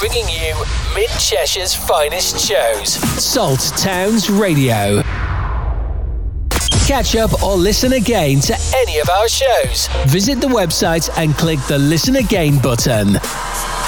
bringing you Mid-Cheshire's finest shows. Salt Towns Radio. Catch up or listen again to any of our shows. Visit the website and click the Listen Again button.